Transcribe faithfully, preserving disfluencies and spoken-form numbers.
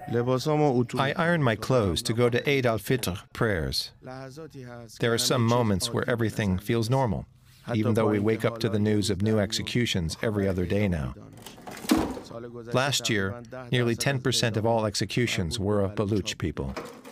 I iron my clothes to go to Eid al-Fitr prayers. There are some moments where everything feels normal, even though we wake up to the news of new executions every other day now. Last year, nearly ten percent of all executions were of Baluch people.